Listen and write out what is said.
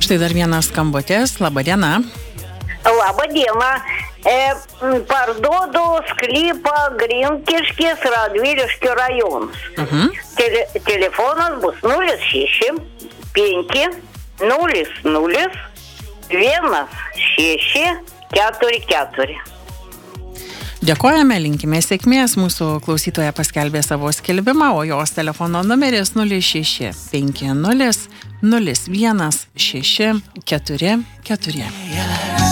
Štai dar vienas skambutis. Labadiena. Labadiena. Parduodu sklypą Grinkiškės, Radviliškio rajonas. Telefonas bus 06 5 0 0 1 6 4 4. Dėkojame, linkime sėkmės. Mūsų klausytoja paskelbė savo skelbimą, o jos telefono numeris 06 50 01 6 4 4.